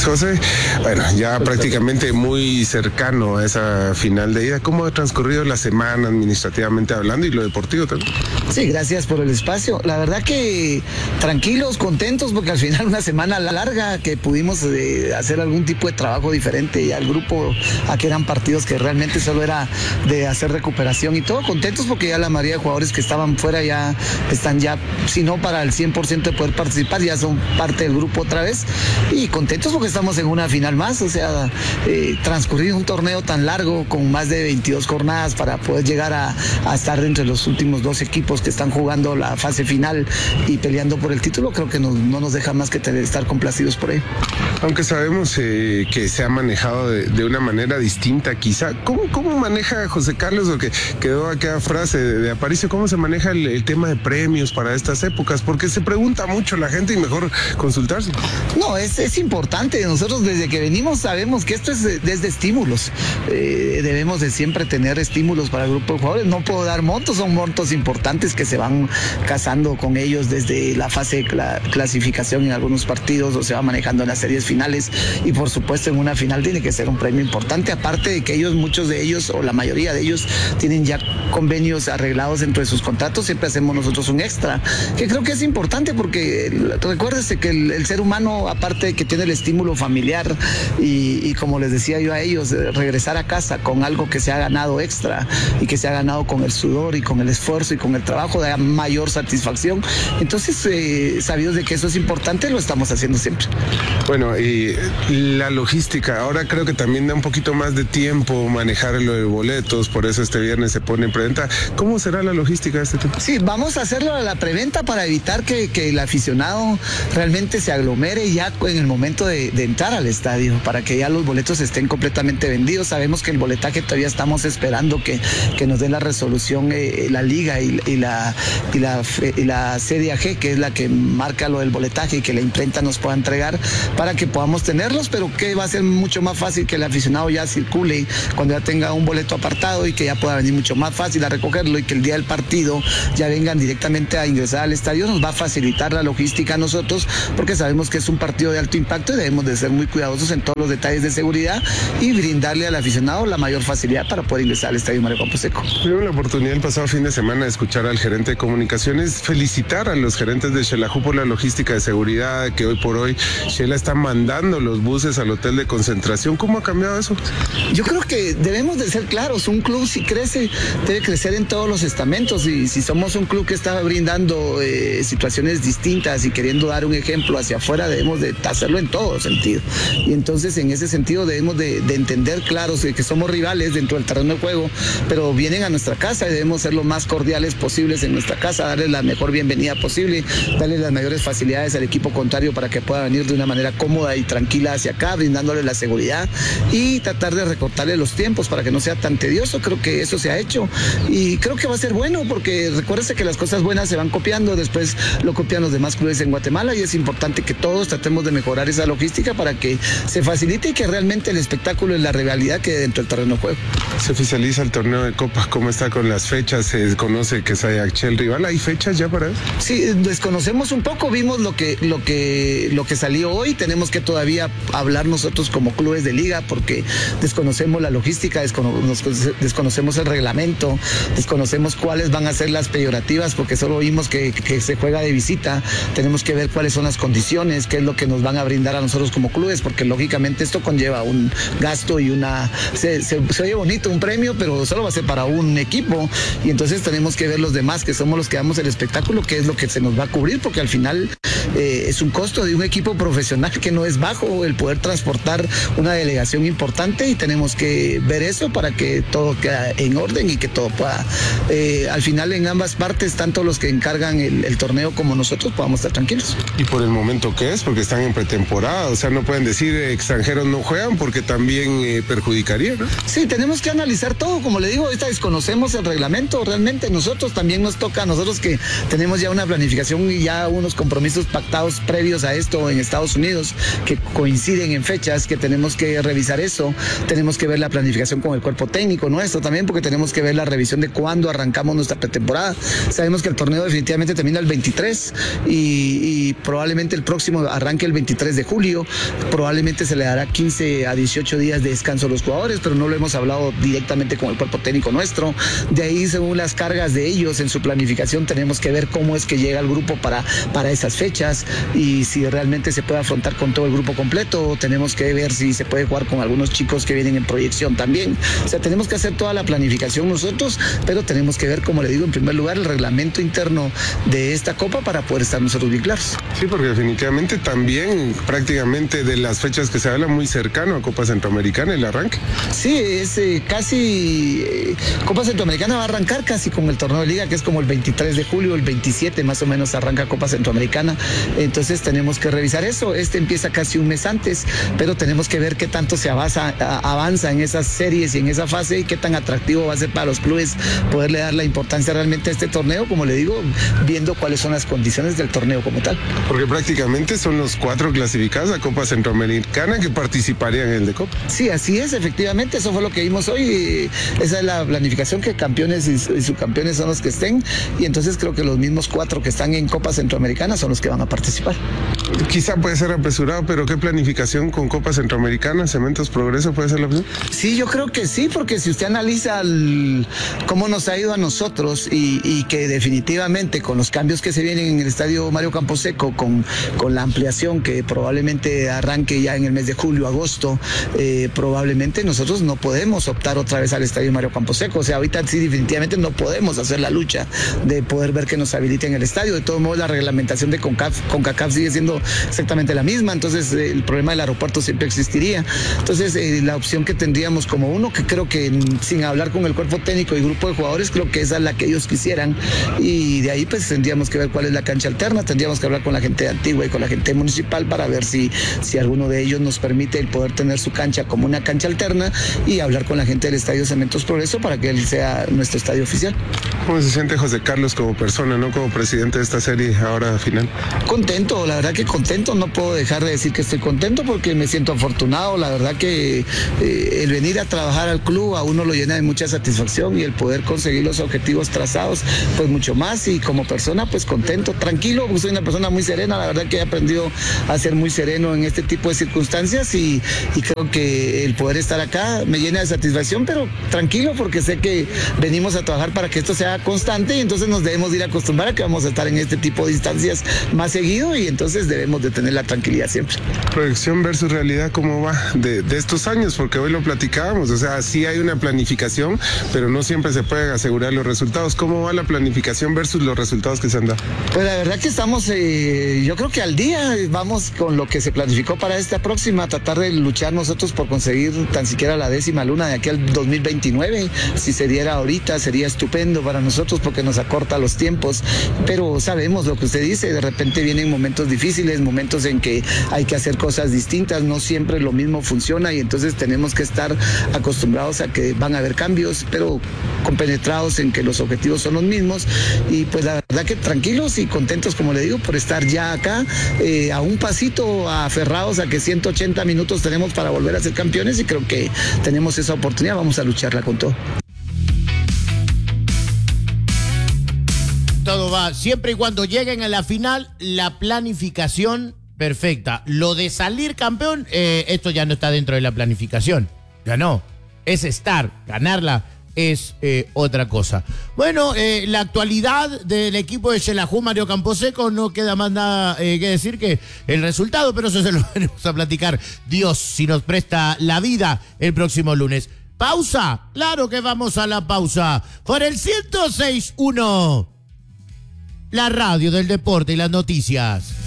Pues José, bueno, ya prácticamente muy cercano a esa final de ida. ¿Cómo ha transcurrido la semana administrativamente hablando y lo deportivo también? Sí, gracias por el espacio. La verdad que tranquilos, contentos, porque al final una semana larga que pudimos hacer algún tipo de trabajo diferente y al grupo, a que eran partidos que realmente solo era de hacer recuperación y todo, contentos porque ya la mayoría de jugadores que estaban fuera ya están ya, si no para el 100% de poder participar, ya son parte del grupo otra vez y contentos porque estamos en una final más, o sea, transcurrir un torneo tan largo con más de 22 jornadas para poder llegar a estar entre los últimos dos equipos que están jugando la fase final y peleando por el título, creo que no nos deja más que estar complacidos por ello. Aunque sabemos que se ha manejado de una manera distinta quizá, ¿cómo maneja José Carlos, lo que quedó aquella frase de Aparicio, cómo se maneja el tema de premios para estas épocas? Porque se pregunta mucho la gente y mejor consultarse. No, es importante. Nosotros desde que venimos sabemos que esto es desde estímulos. Debemos de siempre tener estímulos para el grupo de jugadores. No puedo dar montos, son montos importantes que se van casando con ellos desde la fase de clasificación en algunos partidos o se va manejando en las series finales y por supuesto en una final tiene que ser un premio importante, aparte de que muchos de ellos o la mayoría de ellos tienen ya convenios arreglados dentro de sus contratos, siempre hacemos nosotros un extra, que creo que es importante porque recuérdese que el ser humano, aparte de que tiene el estímulo familiar y como les decía yo a ellos, regresar a casa con algo que se ha ganado extra y que se ha ganado con el sudor y con el esfuerzo y con el trabajo, da mayor satisfacción. Entonces, sabidos de que eso es importante, lo estamos haciendo siempre. Bueno, y la logística, ahora creo que también da un poquito más de tiempo manejar lo de boletos, por eso este viernes se pone en preventa. ¿Cómo será la logística de este tiempo? Sí, vamos a hacerlo a la preventa para evitar que el aficionado realmente se aglomere ya en el momento de entrar al estadio, para que ya los boletos estén completamente vendidos. Sabemos que el boletaje todavía estamos esperando que nos dé la resolución la liga y la CDAG, que es la que marca lo del boletaje y que la imprenta nos pueda entregar para que podamos tenerlos, pero que va a ser mucho más fácil que el aficionado ya circule cuando ya tenga un boleto apartado y que ya pueda venir mucho más fácil a recogerlo y que el día del partido ya vengan directamente a ingresar al estadio. Nos va a facilitar la logística a nosotros porque sabemos que es un partido de alto impacto y debemos de ser muy cuidadosos en todos los detalles de seguridad y brindarle al aficionado la mayor facilidad para poder ingresar al estadio Mario Campo Seco. Tuve la oportunidad el pasado fin de semana de escuchar al gerente de comunicaciones, felicitar a los gerentes de Xelajú por la logística de seguridad, que hoy por hoy Xela está mandando los buses al hotel de concentración. ¿Cómo ha cambiado eso? Yo creo que debemos de ser claros, un club si crece, debe crecer en todos los estamentos y si somos un club que está brindando situaciones distintas y queriendo dar un ejemplo hacia afuera, debemos de hacerlo en todo sentido. Y entonces en ese sentido debemos de entender claros que somos rivales dentro del terreno de juego, pero vienen a nuestra casa y debemos ser lo más cordiales posibles en nuestra casa, darles la mejor bienvenida posible, darles las mayores facilidades al equipo contrario para que pueda venir de una manera cómoda y tranquila hacia acá, brindándole la seguridad y tratar de recortarle los tiempos para que no sea tan tedioso. Creo que eso se ha hecho y creo que va a ser bueno porque recuérdese que las cosas buenas se van copiando, después lo copian los demás clubes en Guatemala y es importante que todos tratemos de mejorar esa logística para que se facilite y que realmente el espectáculo y la rivalidad quede dentro del terreno de juego. Se oficializa el torneo de Copa, ¿cómo está con las fechas? Se conoce que Sayaxché el rival, ¿hay fechas ya para eso? Sí, desconocemos un poco, vimos lo que salió hoy, tenemos que todavía hablar nosotros como clubes de liga porque desconocemos la logística, desconocemos el reglamento, desconocemos cuáles van a ser las peyorativas porque solo vimos que se juega de visita, tenemos que ver cuáles son las condiciones, qué es lo que nos van a brindar a nosotros como clubes, porque lógicamente esto conlleva un gasto y se oye bonito un premio, pero solo va a ser para un equipo y entonces tenemos que ver los demás que somos los que damos el espectáculo, qué es lo que se nos va a cubrir, porque al final es un costo de un equipo profesional que no es bajo el poder transportar una delegación importante y tenemos que ver eso para que todo quede en orden y que todo pueda, al final en ambas partes, tanto los que encargan el torneo como nosotros podamos estar tranquilos. ¿Y por el momento qué es? Porque están en pretemporada, o sea, no pueden decir extranjeros no juegan porque también perjudicaría, ¿no? Sí, tenemos que analizar todo, como le digo, ahorita desconocemos el reglamento, realmente nosotros también nos toca, nosotros que tenemos ya una planificación y ya unos compromisos pactados pactados previos a esto en Estados Unidos, que coinciden en fechas, que tenemos que revisar eso, tenemos que ver la planificación con el cuerpo técnico nuestro también, porque tenemos que ver la revisión de cuándo arrancamos nuestra pretemporada. Sabemos que el torneo definitivamente termina el 23 y probablemente el próximo arranque el 23 de julio, probablemente se le dará 15 a 18 días de descanso a los jugadores, pero no lo hemos hablado directamente con el cuerpo técnico nuestro. De ahí, según las cargas de ellos en su planificación, tenemos que ver cómo es que llega el grupo para esas fechas y si realmente se puede afrontar con todo el grupo completo. Tenemos que ver si se puede jugar con algunos chicos que vienen en proyección también. O sea, tenemos que hacer toda la planificación nosotros, pero tenemos que ver, como le digo, en primer lugar, el reglamento interno de esta Copa para poder estar nosotros bien claros. Sí, porque definitivamente también prácticamente de las fechas que se habla muy cercano a Copa Centroamericana el arranque. Sí, es casi Copa Centroamericana va a arrancar casi con el torneo de liga, que es como el 23 de julio, el 27 más o menos arranca Copa Centroamericana. Entonces tenemos que revisar eso. Empieza casi un mes antes, pero tenemos que ver qué tanto se avanza en esas series y en esa fase y qué tan atractivo va a ser para los clubes poderle dar la importancia realmente a este torneo, como le digo, viendo cuáles son las condiciones del torneo como tal. Porque prácticamente son los 4 clasificados a Copa Centroamericana que participarían en el de Copa. Sí, así es, efectivamente, eso fue lo que vimos hoy. Esa es la planificación, que campeones y subcampeones son los que estén, y entonces creo que los mismos 4 que están en Copa Centroamericana son los que van a participar. Quizá puede ser apresurado, pero ¿qué planificación con Copa Centroamericana? ¿Cementos Progreso puede ser la opción? Sí, yo creo que sí, porque si usted analiza cómo nos ha ido a nosotros y que definitivamente con los cambios que se vienen en el estadio Mario Camposeco, con la ampliación que probablemente arranque ya en el mes de julio, agosto, probablemente nosotros no podemos optar otra vez al estadio Mario Camposeco. O sea, ahorita sí definitivamente no podemos hacer la lucha de poder ver que nos habiliten el estadio. De todos modos, la reglamentación de CONCACAF sigue siendo exactamente la misma, entonces el problema del aeropuerto siempre existiría. Entonces la opción que tendríamos como uno, que creo que sin hablar con el cuerpo técnico y grupo de jugadores, creo que esa es la que ellos quisieran, y de ahí pues tendríamos que ver cuál es la cancha alterna, tendríamos que hablar con la gente de Antigua y con la gente municipal para ver si alguno de ellos nos permite el poder tener su cancha como una cancha alterna, y hablar con la gente del estadio Cementos Progreso para que él sea nuestro estadio oficial. ¿Cómo se siente José Carlos como persona, no como presidente de esta serie ahora final? Contento, la verdad que contento, no puedo dejar de decir que estoy contento porque me siento afortunado. La verdad que el venir a trabajar al club a uno lo llena de mucha satisfacción, y el poder conseguir los objetivos trazados pues mucho más, y como persona pues contento, tranquilo, porque soy una persona muy serena. La verdad que he aprendido a ser muy sereno en este tipo de circunstancias, y creo que el poder estar acá me llena de satisfacción, pero tranquilo porque sé que venimos a trabajar para que esto sea constante, y entonces nos debemos ir a acostumbrar a que vamos a estar en este tipo de instancias más seguido, y entonces debemos de tener la tranquilidad siempre. Proyección versus realidad, ¿cómo va de estos años? Porque hoy lo platicábamos, o sea, sí hay una planificación, pero no siempre se pueden asegurar los resultados. ¿Cómo va la planificación versus los resultados que se han dado? Pues la verdad que estamos, yo creo que al día vamos con lo que se planificó para esta próxima, tratar de luchar nosotros por conseguir tan siquiera la 10ª luna de aquí al 2029. Si se diera ahorita sería estupendo para nosotros porque nos acorta los tiempos, pero sabemos lo que usted dice, de repente vienen momentos difíciles, momentos en que hay que hacer cosas distintas, no siempre lo mismo funciona, y entonces tenemos que estar acostumbrados a que van a haber cambios, pero compenetrados en que los objetivos son los mismos, y pues la verdad que tranquilos y contentos, como le digo, por estar ya acá, a un pasito, aferrados a que 180 minutos tenemos para volver a ser campeones, y creo que tenemos esa oportunidad, vamos a lucharla con todo. Todo va, siempre y cuando lleguen a la final, la planificación perfecta. Lo de salir campeón, esto ya no está dentro de la planificación. Ya no. Es estar, ganarla es otra cosa. Bueno, la actualidad del equipo de Xelajú Mario Camposeco, no queda más nada que decir que el resultado, pero eso se lo venimos a platicar, Dios, si nos presta la vida, el próximo lunes. ¿Pausa? Claro que vamos a la pausa. Por el 106.1. La radio del deporte y las noticias.